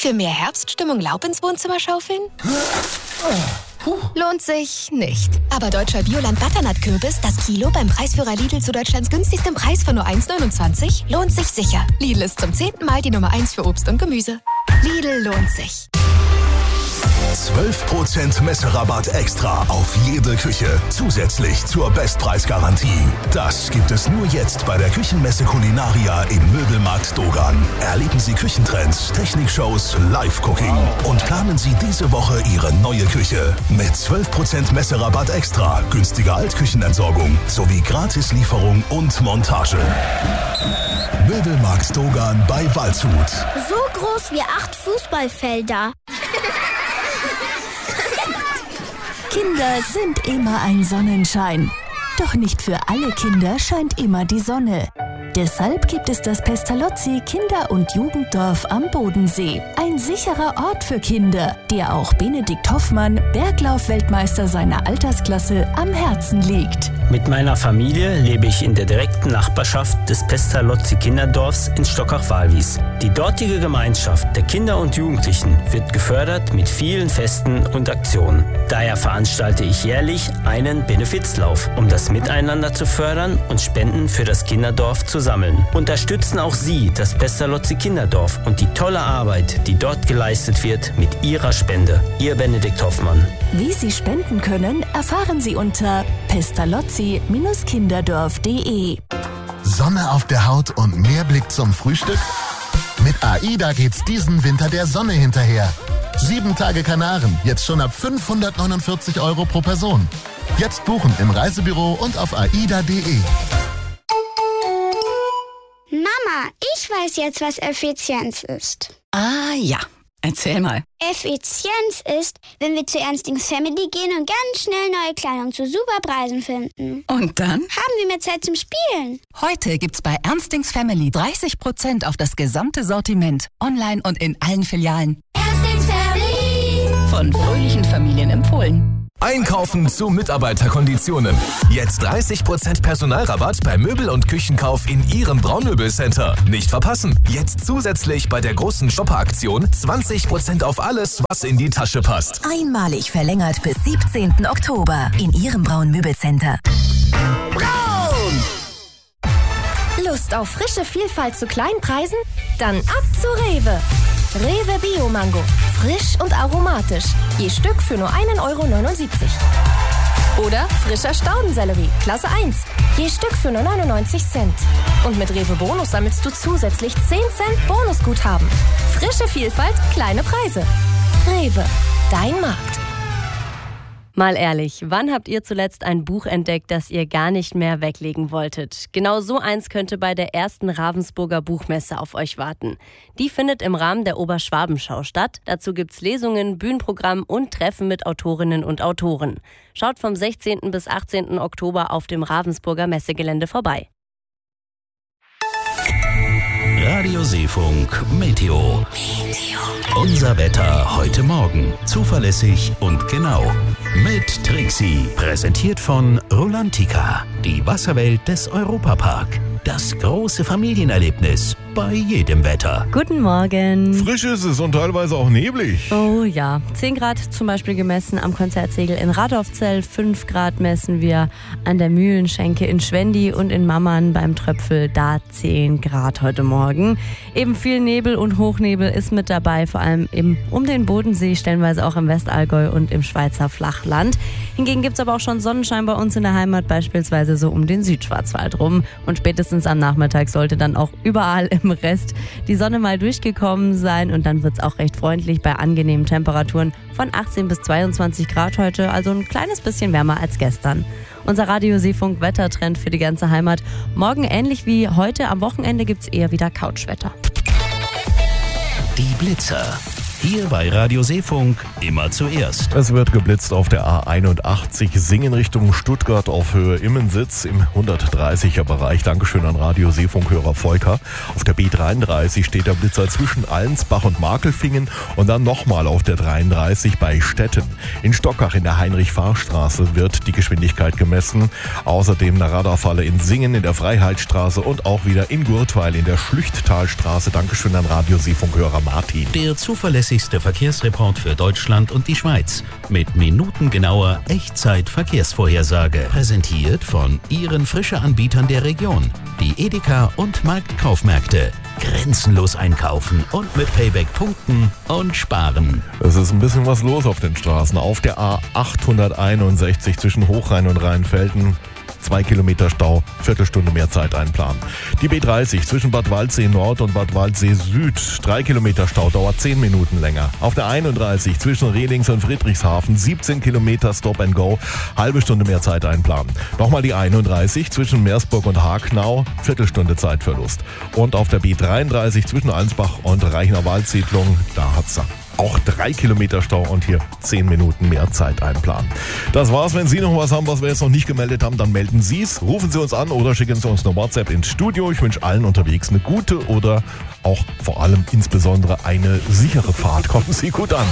Für mehr Herbststimmung Laub ins Wohnzimmer schaufeln? Lohnt sich nicht. Aber deutscher Bioland Butternut-Kürbis, das Kilo beim Preisführer Lidl zu Deutschlands günstigstem Preis von nur 1,29, lohnt sich sicher. Lidl ist zum 10. Mal die Nummer 1 für Obst und Gemüse. Lidl lohnt sich. 12% Messerabatt extra auf jede Küche. Zusätzlich zur Bestpreisgarantie. Das gibt es nur jetzt bei der Küchenmesse Culinaria im Möbelmarkt Dogan. Erleben Sie Küchentrends, Technikshows, Live-Cooking und planen Sie diese Woche Ihre neue Küche. Mit 12% Messerabatt extra, günstiger Altküchenentsorgung sowie Gratislieferung und Montage. Möbelmarkt Dogan bei Waldshut. So groß wie 8 Fußballfelder. Kinder sind immer ein Sonnenschein. Doch nicht für alle Kinder scheint immer die Sonne. Deshalb gibt es das Pestalozzi Kinder- und Jugenddorf am Bodensee. Ein sicherer Ort für Kinder, der auch Benedikt Hoffmann, Berglauf-Weltmeister seiner Altersklasse, am Herzen liegt. Mit meiner Familie lebe ich in der direkten Nachbarschaft des Pestalozzi Kinderdorfs in Stockach-Walwies. Die dortige Gemeinschaft der Kinder und Jugendlichen wird gefördert mit vielen Festen und Aktionen. Daher veranstalte ich jährlich einen Benefizlauf, um das Miteinander zu fördern und Spenden für das Kinderdorf zu sammeln. Unterstützen auch Sie das Pestalozzi Kinderdorf und die tolle Arbeit, die dort geleistet wird, mit Ihrer Spende. Ihr Benedikt Hoffmann. Wie Sie spenden können, erfahren Sie unter pestalozzi-kinderdorf.de. Sonne auf der Haut und mehr Blick zum Frühstück? Mit AIDA geht's diesen Winter der Sonne hinterher. 7 Tage Kanaren, jetzt schon ab 549 € pro Person. Jetzt buchen im Reisebüro und auf aida.de. Mama, ich weiß jetzt, was Effizienz ist. Ah ja, erzähl mal. Effizienz ist, wenn wir zu Ernstings Family gehen und ganz schnell neue Kleidung zu super Preisen finden. Und dann? Haben wir mehr Zeit zum Spielen. Heute gibt's bei Ernstings Family 30% auf das gesamte Sortiment. Online und in allen Filialen. Ernstings Family. Von fröhlichen Familien empfohlen. Einkaufen zu Mitarbeiterkonditionen. Jetzt 30% Personalrabatt bei Möbel- und Küchenkauf in Ihrem Braunmöbelcenter. Nicht verpassen. Jetzt zusätzlich bei der großen Shopper-Aktion 20% auf alles, was in die Tasche passt. Einmalig verlängert bis 17. Oktober in Ihrem Braun-Möbelcenter. Braun! Lust auf frische Vielfalt zu kleinen Preisen? Dann ab zu Rewe. Rewe Bio-Mango. Frisch und aromatisch. Je Stück für nur 1,79 €. Oder frischer Staudensellerie. Klasse 1. Je Stück für nur 99 Cent. Und mit Rewe Bonus sammelst du zusätzlich 10 Cent Bonusguthaben. Frische Vielfalt, kleine Preise. Rewe. Dein Markt. Mal ehrlich, wann habt ihr zuletzt ein Buch entdeckt, das ihr gar nicht mehr weglegen wolltet? Genau so eins könnte bei der ersten Ravensburger Buchmesse auf euch warten. Die findet im Rahmen der Oberschwabenschau statt. Dazu gibt's Lesungen, Bühnenprogramm und Treffen mit Autorinnen und Autoren. Schaut vom 16. bis 18. Oktober auf dem Ravensburger Messegelände vorbei. Radio Seefunk Meteo. Unser Wetter heute Morgen. Zuverlässig und genau. Mit Trixie. Präsentiert von Rolantica. Die Wasserwelt des Europapark. Das große Familienerlebnis bei jedem Wetter. Guten Morgen. Frisch ist es und teilweise auch neblig. Oh ja, 10 Grad zum Beispiel gemessen am Konzertsegel in Radolfzell, 5 Grad messen wir an der Mühlenschenke in Schwendi und in Mammern beim Tröpfel, da 10 Grad heute Morgen. Eben viel Nebel und Hochnebel ist mit dabei, vor allem eben um den Bodensee, stellenweise auch im Westallgäu und im Schweizer Flachland. Hingegen gibt es aber auch schon Sonnenschein bei uns in der Heimat, beispielsweise so um den Südschwarzwald rum. Und spätestens am Nachmittag sollte dann auch überall im Rest die Sonne mal durchgekommen sein und dann wird es auch recht freundlich bei angenehmen Temperaturen von 18 bis 22 Grad heute, also ein kleines bisschen wärmer als gestern. Unser Radio-Seefunk-Wettertrend für die ganze Heimat. Morgen ähnlich wie heute, am Wochenende gibt es eher wieder Couchwetter. Die Blitzer. Hier bei Radio Seefunk immer zuerst. Es wird geblitzt auf der A81 Singen Richtung Stuttgart auf Höhe Immensitz im 130er Bereich. Dankeschön an Radio Seefunk-Hörer Volker. Auf der B33 steht der Blitzer zwischen Allensbach und Markelfingen und dann nochmal auf der 33 bei Stetten. In Stockach in der Heinrich-Fahr-Straße wird die Geschwindigkeit gemessen. Außerdem eine Radarfalle in Singen in der Freiheitsstraße und auch wieder in Gurtweil in der Schlüchttalstraße. Dankeschön an Radio Seefunk-Hörer Martin. Der zuverlässigste Verkehrsreport für Deutschland und die Schweiz. Mit minutengenauer Echtzeit-Verkehrsvorhersage. Präsentiert von Ihren Frische-Anbietern der Region. Die Edeka und Marktkaufmärkte. Grenzenlos einkaufen und mit Payback punkten und sparen. Es ist ein bisschen was los auf den Straßen. Auf der A861 zwischen Hochrhein und Rheinfelden 2 Kilometer Stau, Viertelstunde mehr Zeit einplanen. Die B30 zwischen Bad Waldsee Nord und Bad Waldsee Süd, 3 Kilometer Stau, dauert 10 Minuten länger. Auf der 31 zwischen Redlings und Friedrichshafen, 17 Kilometer Stop and Go, halbe Stunde mehr Zeit einplanen. Nochmal die 31 zwischen Meersburg und Hagenau, Viertelstunde Zeitverlust. Und auf der B33 zwischen Allensbach und Reichner Waldsiedlung, da hat's auch 3 Kilometer Stau und hier 10 Minuten mehr Zeit einplanen. Das war's. Wenn Sie noch was haben, was wir jetzt noch nicht gemeldet haben, dann melden Sie es. Rufen Sie uns an oder schicken Sie uns eine WhatsApp ins Studio. Ich wünsche allen unterwegs eine gute oder auch vor allem insbesondere eine sichere Fahrt. Kommen Sie gut an.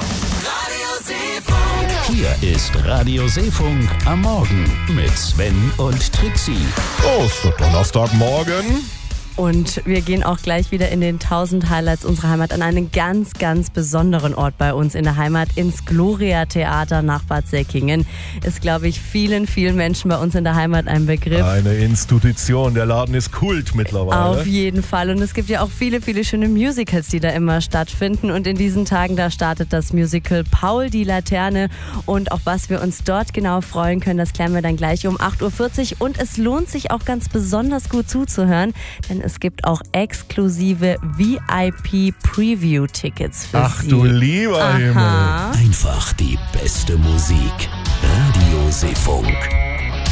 Hier ist Radio Seefunk am Morgen mit Sven und Trixie. Oh, es ist Donnerstagmorgen. Und wir gehen auch gleich wieder in den 1000 Highlights unserer Heimat an einen ganz, ganz besonderen Ort bei uns in der Heimat, ins Gloria Theater nach Bad Säckingen. Ist, glaube ich, vielen, vielen Menschen bei uns in der Heimat ein Begriff. Eine Institution, der Laden ist Kult mittlerweile. Auf jeden Fall. Und es gibt ja auch viele, viele schöne Musicals, die da immer stattfinden. Und in diesen Tagen, da startet das Musical Paul die Laterne. Und auf was wir uns dort genau freuen können, das klären wir dann gleich um 8.40 Uhr. Und es lohnt sich auch ganz besonders gut zuzuhören, denn es gibt auch exklusive VIP-Preview-Tickets für Ach Sie. du lieber Himmel. Einfach die beste Musik. Radio Seefunk.